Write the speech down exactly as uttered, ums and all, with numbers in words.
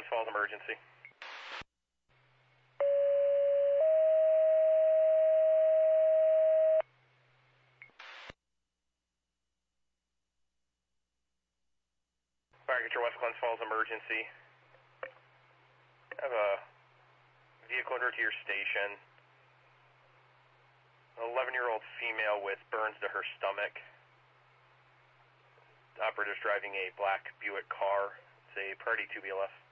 Falls emergency. Fire Control, West Glens Falls emergency. I have a vehicle under to your station. An eleven-year-old female with burns to her stomach. The operator's driving a black Buick car. It's a priority two B L S.